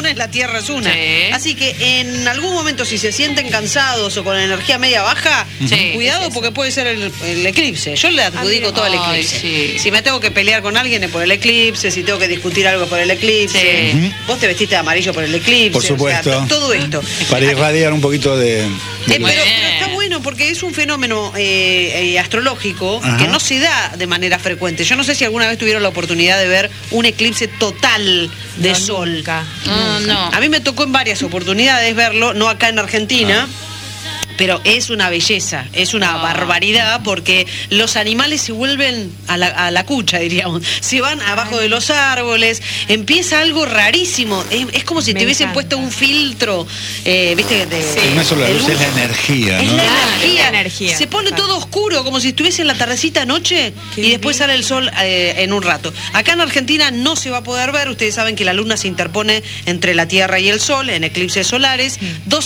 una y la Tierra es una. Sí. Así que en algún momento, si se sienten cansados o con energía media baja, Sí, cuidado porque puede ser el eclipse. Yo le adjudico todo el Ay, eclipse. sí. Si me tengo que pelear con alguien es por el eclipse, si tengo que discutir algo por el eclipse. Sí. Vos te vestiste de amarillo por el eclipse. Por supuesto. O sea, todo esto. Para irradiar un poquito de Pero bien. está bueno porque es un fenómeno astrológico Ajá. que no se da de manera frecuente. Yo no sé si alguna vez tuvieron la oportunidad de ver un eclipse total de sol. Nunca. No. A mí me tocó en varias oportunidades verlo, no acá en Argentina. Pero es una belleza, es una barbaridad, porque los animales se vuelven a la cucha, diríamos. Se van abajo de los árboles, empieza algo rarísimo. Es como si Me te hubiesen encanta. puesto un filtro, ¿viste? No es solo la luz, es la energía, Es ¿no? la Claro, energía. es la energía. Se pone todo oscuro, como si estuviese en la tardecita noche Qué y después divino. sale el sol en un rato. Acá en Argentina no se va a poder ver. Ustedes saben que la luna se interpone entre la Tierra y el Sol en eclipses solares.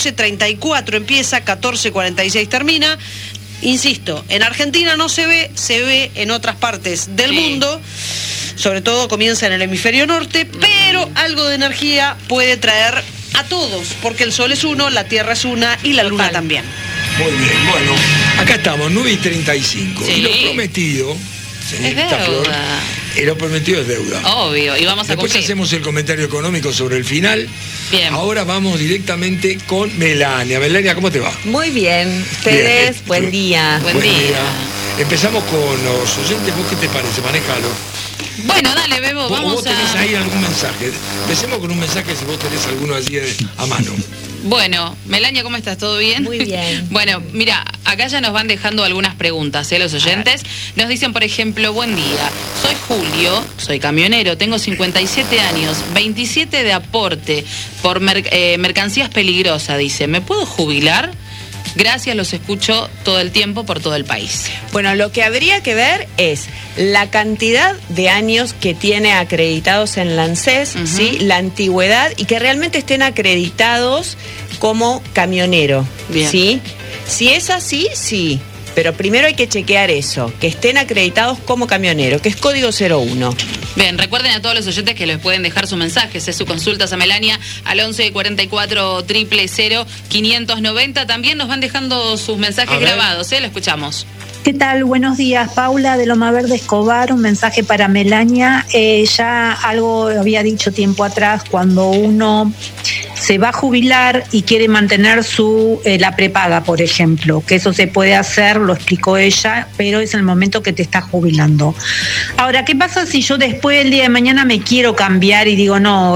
12:34 empieza, 14:46 termina. Insisto, en Argentina no se ve en otras partes del mundo. Sobre todo comienza en el hemisferio norte, pero algo de energía puede traer a todos, porque el Sol es uno, la Tierra es una y la Luna también. Muy bien, bueno, acá estamos, 9:35. Sí. Y lo prometido, señorita Es Flor, deuda. lo prometido es deuda. Obvio, y vamos a Después cumplir. hacemos el comentario económico sobre el final. Bien. Ahora vamos directamente con Melania. Melania, ¿cómo te va? Muy bien. Ustedes, Bien. buen día. Buen día. Empezamos con los oyentes. ¿Vos qué te parece? Manéjalo. Bueno, dale, Bebo, vamos ¿Vos tenés a... ahí algún mensaje? Empecemos con un mensaje si vos tenés alguno allí a mano. Bueno, Melania, ¿cómo estás? ¿Todo bien? Muy bien. Bueno, mira, acá ya nos van dejando algunas preguntas, los oyentes. Nos dicen, por ejemplo, buen día, soy Julio, soy camionero, tengo 57 años, 27 de aporte por mercancías peligrosas, dice, ¿me puedo jubilar? Gracias, los escucho todo el tiempo por todo el país. Bueno, lo que habría que ver es la cantidad de años que tiene acreditados en la ANSES, Ujú. ¿sí? La antigüedad y que realmente estén acreditados como camionero. Bien. ¿Sí? Si es así, sí. Pero primero hay que chequear eso, que estén acreditados como camionero, que es código 01. Bien, recuerden a todos los oyentes que les pueden dejar sus mensajes, sus consultas a Melania al 11 44 000 590. También nos van dejando sus mensajes A ver. grabados, lo escuchamos. ¿Qué tal? Buenos días, Paula de Loma Verde Escobar, un mensaje para Melania. Ya algo había dicho tiempo atrás, cuando uno se va a jubilar y quiere mantener la prepaga, por ejemplo, que eso se puede hacer, lo explicó ella, pero es el momento que te estás jubilando. Ahora, ¿qué pasa si yo después el día de mañana me quiero cambiar y digo, no,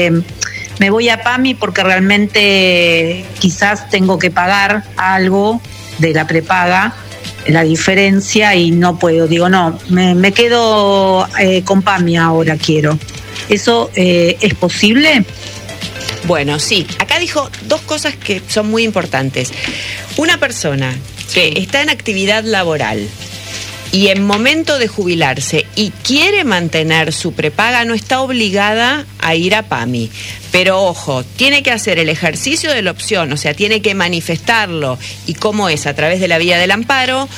me voy a PAMI porque realmente quizás tengo que pagar algo de la prepaga, la diferencia, y no puedo, digo, no, me quedo con PAMI ahora, quiero. ¿Eso es posible? Bueno, sí, acá dijo dos cosas que son muy importantes. Una persona que está en actividad laboral y en momento de jubilarse y quiere mantener su prepaga, no está obligada a ir a PAMI. Pero ojo, tiene que hacer el ejercicio de la opción, o sea, tiene que manifestarlo. ¿Y cómo es? A través de la vía del amparo,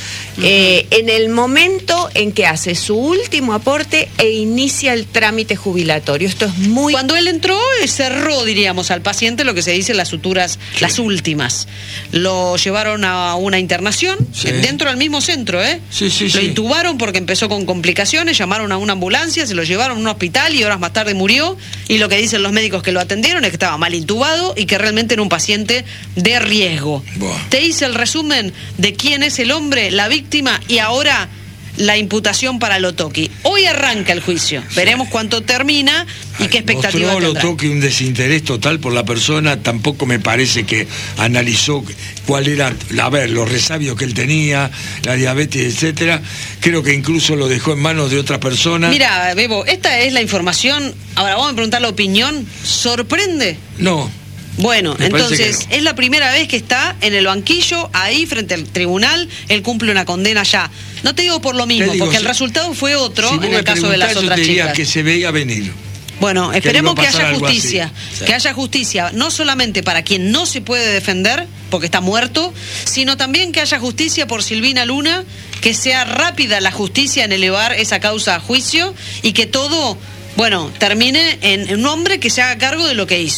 en el momento en que hace su último aporte e inicia el trámite jubilatorio. Esto es muy... Cuando él entró, cerró, diríamos, al paciente lo que se dice las suturas, las últimas. Lo llevaron a una internación, Sí. dentro del mismo centro, ¿eh? Sí, sí, Lo sí. intubaron porque empezó con complicaciones, llamaron a una ambulancia, se lo llevaron a un hospital y horas más tarde murió. Y lo que dicen los médicos que lo atendieron es que estaba mal intubado y que realmente era un paciente de riesgo. Buah. Te hice el resumen de quién es el hombre, la víctima y ahora la imputación para Lotoki. Hoy arranca el juicio. Veremos cuánto termina y qué expectativa Mostró tendrá. Lotoki un desinterés total por la persona. Tampoco me parece que analizó cuál era, los resabios que él tenía, la diabetes, etcétera. Creo que incluso lo dejó en manos de otra persona. Mira, Bebo, esta es la información. Ahora vamos a preguntar la opinión. ¿Sorprende? No. Bueno, Me parece entonces que no. es la primera vez que está en el banquillo, ahí frente al tribunal. Él cumple una condena ya. No te digo por lo mismo, Te digo, porque si- el resultado fue otro Si vos en me el caso de las preguntás, yo otras te diría chicas. que se veía venir. Bueno, que esperemos iba a que pasar haya algo así. justicia, Sí. que haya justicia, no solamente para quien no se puede defender, porque está muerto, sino también que haya justicia por Silvina Luna, que sea rápida la justicia en elevar esa causa a juicio y que todo, bueno, termine en un hombre que se haga cargo de lo que hizo.